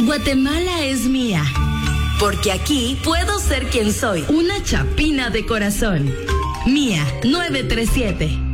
Guatemala es mía, porque aquí puedo ser quien soy, una chapina de corazón. Mía 937.